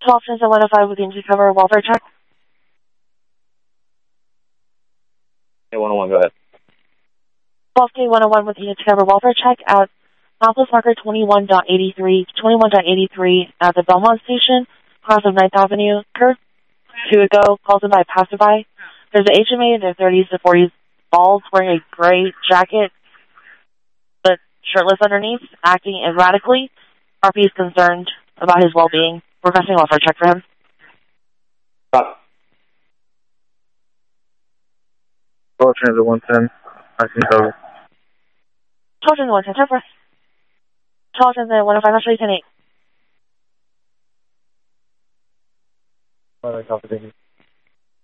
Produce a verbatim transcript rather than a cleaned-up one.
twelve Transit one oh five with the engine cover welfare check. Hey, one oh one, go ahead. twelve K one oh one with the engine cover welfare check at Office marker twenty-one point eighty-three, twenty-one point eighty-three at the Belmont Station, cross of ninth Avenue. Kurt, two ago, called in by a passerby. There's an H M A in their thirties to forties, bald, wearing a gray jacket, but shirtless underneath, acting erratically. R P is concerned about his well-being. Requesting a welfare check for him. Stop. twelve Transit one ten, I can cover. twelve Transit one ten, ten for twelve Transit one oh five, Australia ten eight. Alright, copy, thank you.